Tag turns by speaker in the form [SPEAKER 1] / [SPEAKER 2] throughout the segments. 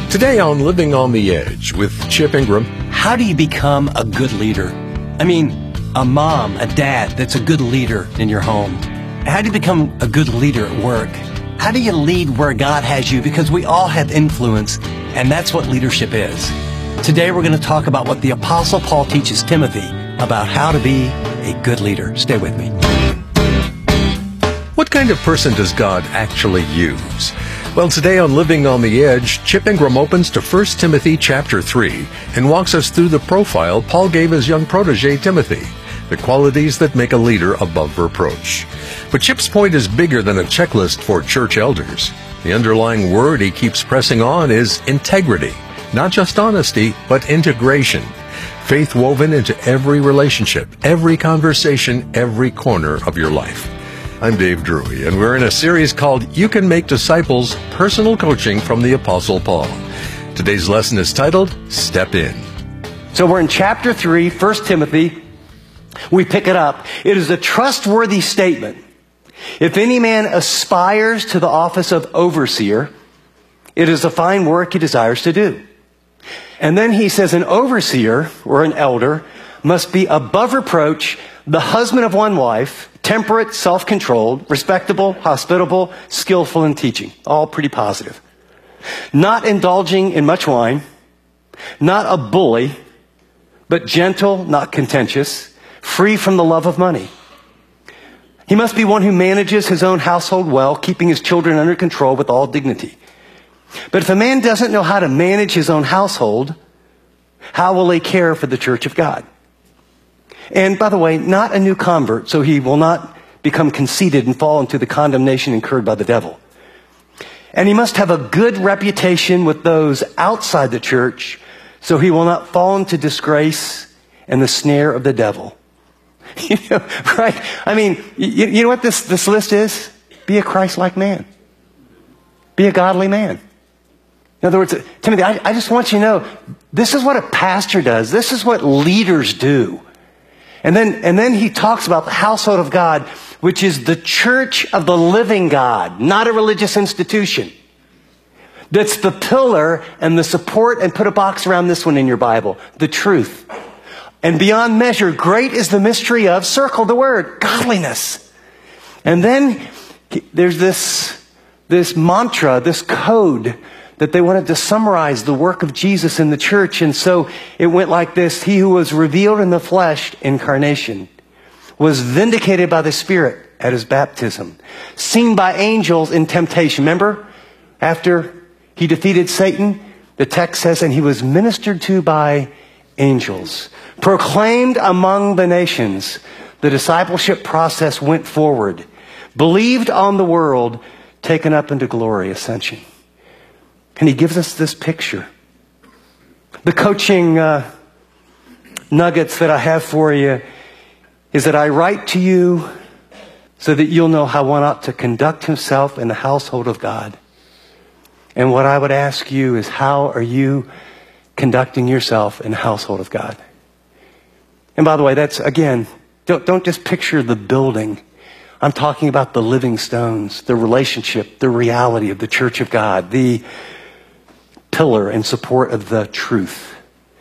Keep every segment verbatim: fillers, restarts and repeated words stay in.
[SPEAKER 1] Today on Living on the Edge with Chip Ingram.
[SPEAKER 2] How do you become a good leader? I mean, a mom, a dad that's a good leader in your home. How do you become a good leader at work? How do you lead where God has you? Because we all have influence, and that's what leadership is. Today we're going to talk about what the Apostle Paul teaches Timothy about how to be a good leader. Stay with me.
[SPEAKER 1] What kind of person does God actually use? Well, today on Living on the Edge, Chip Ingram opens to First Timothy chapter three and walks us through the profile Paul gave his young protege Timothy, the qualities that make a leader above reproach. But Chip's point is bigger than a checklist for church elders. The underlying word he keeps pressing on is integrity, not just honesty, but integration. Faith woven into every relationship, every conversation, every corner of your life. I'm Dave Drury, and we're in a series called You Can Make Disciples, Personal Coaching from the Apostle Paul. Today's lesson is titled, Step In.
[SPEAKER 2] So we're in chapter three, First Timothy. We pick it up. It is a trustworthy statement. If any man aspires to the office of overseer, it is a fine work he desires to do. And then he says an overseer, or an elder, must be above reproach, the husband of one wife, temperate, self-controlled, respectable, hospitable, skillful in teaching. All pretty positive. Not indulging in much wine, not a bully, but gentle, not contentious, free from the love of money. He must be one who manages his own household well, keeping his children under control with all dignity. But if a man doesn't know how to manage his own household, how will he care for the church of God? And by the way, not a new convert, so he will not become conceited and fall into the condemnation incurred by the devil. And he must have a good reputation with those outside the church, so he will not fall into disgrace and the snare of the devil. You know, right? I mean, you, you know what this, this list is? Be a Christ-like man. Be a godly man. In other words, Timothy, I, I just want you to know, this is what a pastor does. This is what leaders do. And then, and then he talks about the household of God, which is the church of the living God, not a religious institution. That's the pillar and the support, and put a box around this one in your Bible, the truth. And beyond measure, great is the mystery of, circle the word, godliness. And then there's this, this mantra, this code that they wanted to summarize the work of Jesus in the church. And so it went like this: he who was revealed in the flesh, incarnation, was vindicated by the Spirit at his baptism, seen by angels in temptation. Remember, after he defeated Satan, the text says, and he was ministered to by angels, proclaimed among the nations. The discipleship process went forward, believed on the world, taken up into glory, ascension. And he gives us this picture. The coaching uh, nuggets that I have for you is that I write to you so that you'll know how one ought to conduct himself in the household of God. And what I would ask you is, how are you conducting yourself in the household of God? And by the way, that's, again, don't, don't just picture the building. I'm talking about the living stones, the relationship, the reality of the church of God, the pillar and support of the truth.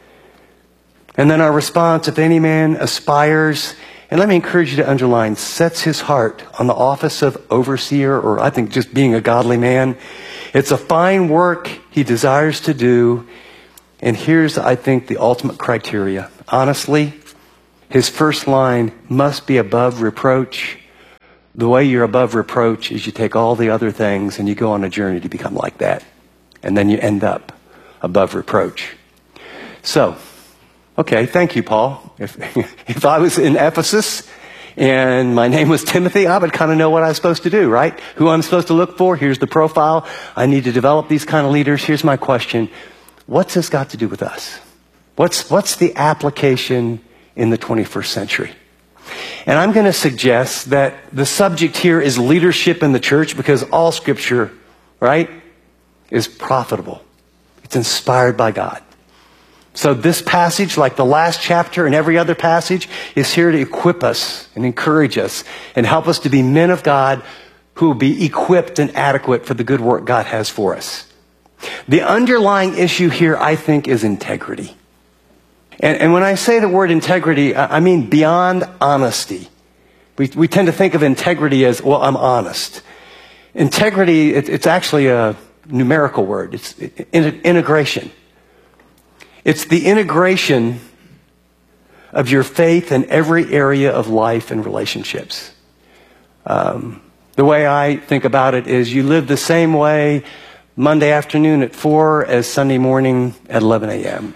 [SPEAKER 2] And then our response, if any man aspires, and let me encourage you to underline, sets his heart on the office of overseer, or I think just being a godly man. It's a fine work he desires to do. And here's, I think, the ultimate criteria. Honestly, his first line must be above reproach. The way you're above reproach is you take all the other things and you go on a journey to become like that. And then you end up above reproach. So, okay, thank you, Paul. If, if I was in Ephesus and my name was Timothy, I would kind of know what I was supposed to do, right? Who I'm supposed to look for. Here's the profile. I need to develop these kind of leaders. Here's my question. What's this got to do with us? What's, what's the application in the twenty-first century? And I'm going to suggest that the subject here is leadership in the church, because all Scripture, right, is profitable. It's inspired by God. So this passage, like the last chapter and every other passage, is here to equip us and encourage us and help us to be men of God who will be equipped and adequate for the good work God has for us. The underlying issue here, I think, is integrity. And, and when I say the word integrity, I mean beyond honesty. We, we tend to think of integrity as, well, I'm honest. Integrity, it, it's actually a numerical word. It's in, integration. It's the integration of your faith in every area of life and relationships. Um, the way I think about it is you live the same way Monday afternoon at four as Sunday morning at eleven a.m.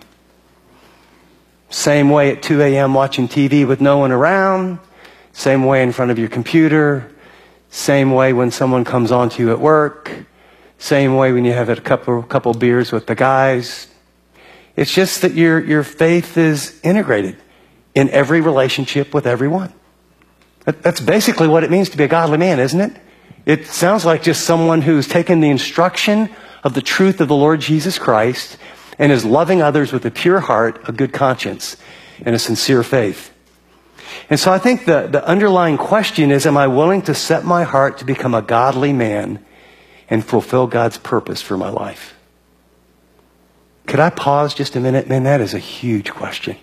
[SPEAKER 2] Same way at two a.m. watching T V with no one around. Same way in front of your computer. Same way when someone comes on to you at work. Same way when you have a couple, couple beers with the guys. It's just that your, your faith is integrated in every relationship with everyone. That, that's basically what it means to be a godly man, isn't it? It sounds like just someone who's taken the instruction of the truth of the Lord Jesus Christ and is loving others with a pure heart, a good conscience, and a sincere faith. And so I think the, the underlying question is, am I willing to set my heart to become a godly man and fulfill God's purpose for my life? Could I pause just a minute? Man, that is a huge question.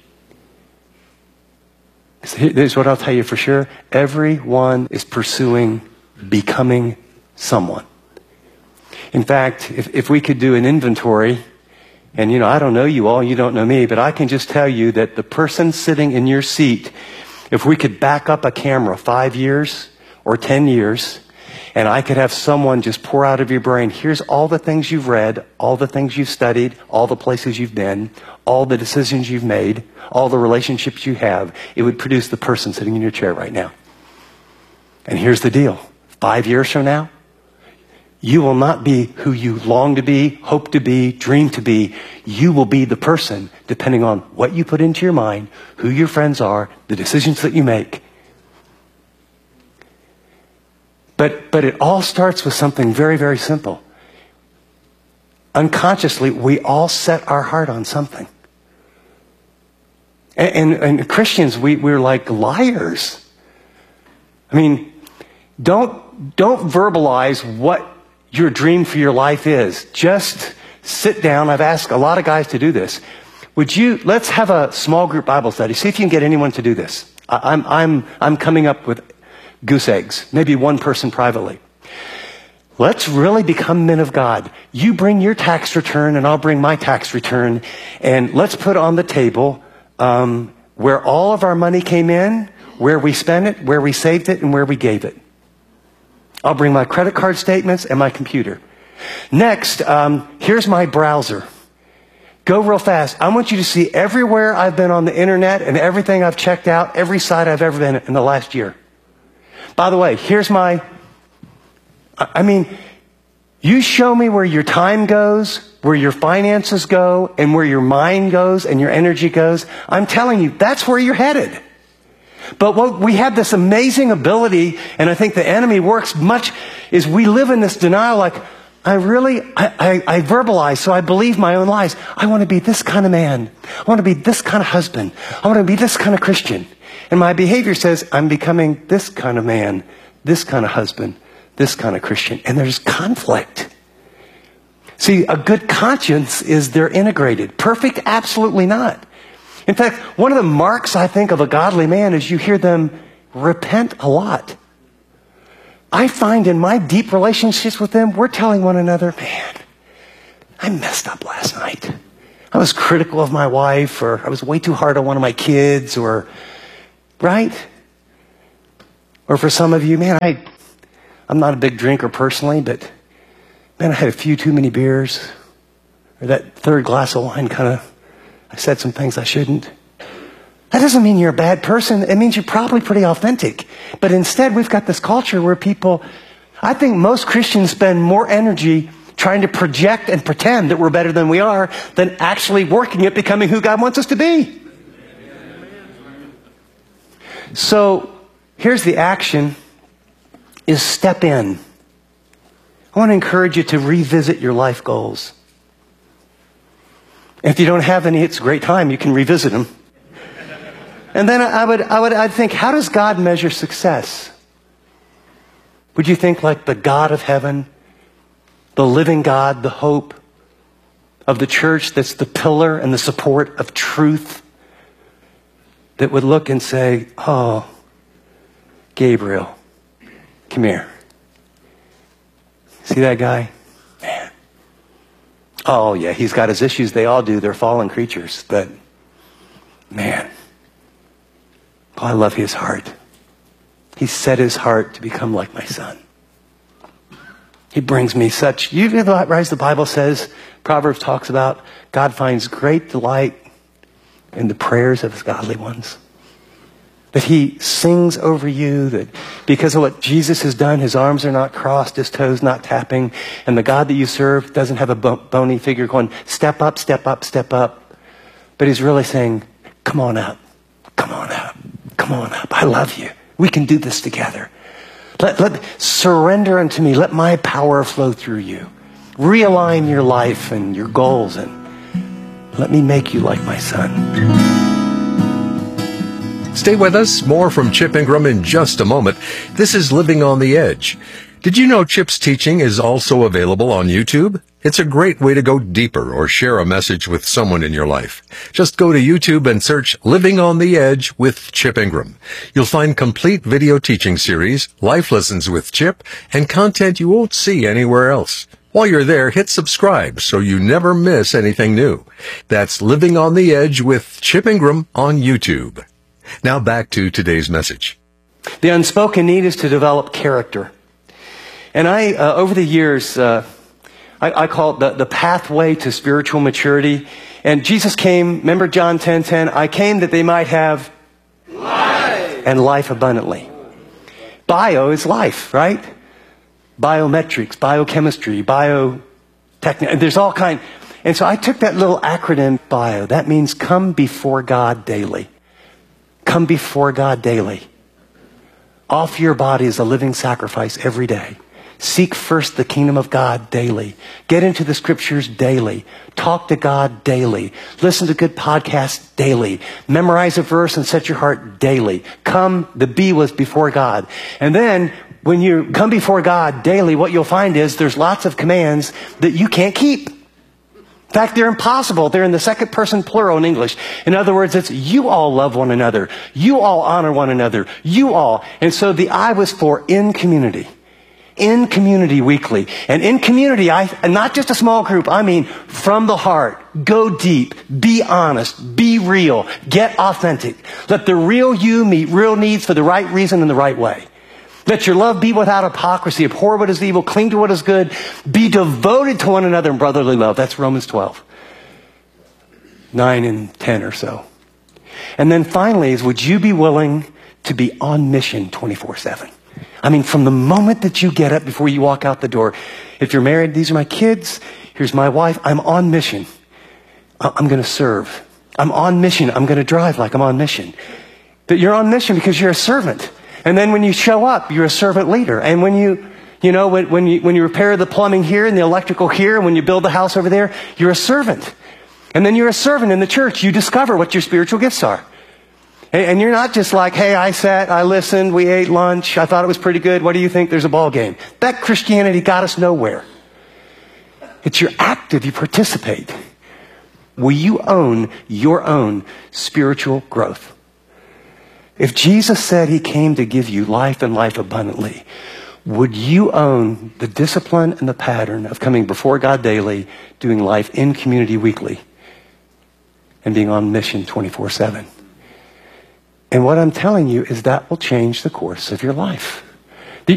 [SPEAKER 2] Here's what I'll tell you for sure. Everyone is pursuing becoming someone. In fact, if, if we could do an inventory, and you know, I don't know you all, you don't know me, but I can just tell you that the person sitting in your seat, if we could back up a camera five years or ten years, and I could have someone just pour out of your brain, here's all the things you've read, all the things you've studied, all the places you've been, all the decisions you've made, all the relationships you have, it would produce the person sitting in your chair right now. And here's the deal. Five years from now, you will not be who you long to be, hope to be, dream to be. You will be the person, depending on what you put into your mind, who your friends are, the decisions that you make. But, but it all starts with something very, very simple. Unconsciously, we all set our heart on something. And, and, and Christians, we, we're like liars. I mean, don't, don't verbalize what your dream for your life is. Just sit down. I've asked a lot of guys to do this. Would you, let's have a small group Bible study. See if you can get anyone to do this. I, I'm, I'm, I'm coming up with goose eggs, maybe one person privately. Let's really become men of God. You bring your tax return and I'll bring my tax return. And let's put on the table um, where all of our money came in, where we spent it, where we saved it, and where we gave it. I'll bring my credit card statements and my computer. Next, um, here's my browser. Go real fast. I want you to see everywhere I've been on the internet and everything I've checked out, every site I've ever been in the last year. By the way, here's my, I mean, you show me where your time goes, where your finances go, and where your mind goes and your energy goes. I'm telling you, that's where you're headed. But what we have this amazing ability, and I think the enemy works much, is we live in this denial like, I really, I, I, I verbalize, so I believe my own lies. I want to be this kind of man. I want to be this kind of husband. I want to be this kind of Christian. And my behavior says, I'm becoming this kind of man, this kind of husband, this kind of Christian. And there's conflict. See, a good conscience is they're integrated. Perfect? Absolutely not. In fact, one of the marks, I think, of a godly man is you hear them repent a lot. I find in my deep relationships with them, we're telling one another, man, I messed up last night. I was critical of my wife, or I was way too hard on one of my kids, or, right? Or for some of you, man, I, I'm not a big drinker personally, but man, I had a few too many beers, or that third glass of wine kind of, I said some things I shouldn't. That doesn't mean you're a bad person. It means you're probably pretty authentic. But instead, we've got this culture where people, I think most Christians spend more energy trying to project and pretend that we're better than we are than actually working at becoming who God wants us to be. So, here's the action, is step in. I want to encourage you to revisit your life goals. If you don't have any, it's a great time. You can revisit them. And then I would, I would, I'd think, how does God measure success? Would you think like the God of heaven, the living God, the hope, of the church that's the pillar and the support of truth, that would look and say, oh, Gabriel, come here. See that guy? Man. Oh, yeah, he's got his issues. They all do. They're fallen creatures. But, man, oh, I love his heart. He set his heart to become like my son. He brings me such, you realize the Bible says, Proverbs talks about, God finds great delight in the prayers of his godly ones. That he sings over you, that because of what Jesus has done, his arms are not crossed, his toes not tapping, and the God that you serve doesn't have a bony figure going, step up, step up, step up. But he's really saying, come on up, come on up, come on up. I love you. We can do this together. Let, let surrender unto me. Let my power flow through you. Realign your life and your goals, and let me make you like my son.
[SPEAKER 1] Stay with us. More from Chip Ingram in just a moment. This is Living on the Edge. Did you know Chip's teaching is also available on YouTube? It's a great way to go deeper or share a message with someone in your life. Just go to YouTube and search Living on the Edge with Chip Ingram. You'll find complete video teaching series, life lessons with Chip, and content you won't see anywhere else. While you're there, hit subscribe so you never miss anything new. That's Living on the Edge with Chip Ingram on YouTube. Now back to today's message.
[SPEAKER 2] The unspoken need is to develop character. And I, uh, over the years, uh, I, I call it the, the pathway to spiritual maturity. And Jesus came, remember John ten ten, I came that they might have life, and life abundantly. Bio is life, right? Biometrics, biochemistry, biotechnology, there's all kind. And so I took that little acronym bio. That means come before God daily. Come before God daily. Offer your body as a living sacrifice every day. Seek first the kingdom of God daily. Get into the scriptures daily. Talk to God daily. Listen to good podcasts daily. Memorize a verse and set your heart daily. Come, the B was before God. And then when you come before God daily, what you'll find is there's lots of commands that you can't keep. In fact, they're impossible. They're in the second person plural in English. In other words, it's you all love one another. You all honor one another. You all. And so the I was for in community. In community weekly. And in community, I, and not just a small group, I mean from the heart. Go deep. Be honest. Be real. Get authentic. Let the real you meet real needs for the right reason in the right way. Let your love be without hypocrisy. Abhor what is evil. Cling to what is good. Be devoted to one another in brotherly love. That's Romans twelve. nine and ten or so. And then finally is, would you be willing to be on mission twenty-four seven? I mean, from the moment that you get up before you walk out the door. If you're married, these are my kids. Here's my wife. I'm on mission. I'm going to serve. I'm on mission. I'm going to drive like I'm on mission. But you're on mission because you're a servant. And then when you show up, you're a servant leader. And when you, you know, when, when you when you repair the plumbing here and the electrical here, and when you build the house over there, you're a servant. And then you're a servant in the church. You discover what your spiritual gifts are. And, and you're not just like, hey, I sat, I listened, we ate lunch, I thought it was pretty good. What do you think? There's a ball game. That Christianity got us nowhere. It's you're active, you participate. Will you own your own spiritual growth? If Jesus said he came to give you life and life abundantly, would you own the discipline and the pattern of coming before God daily, doing life in community weekly, and being on mission twenty-four seven? And what I'm telling you is that will change the course of your life.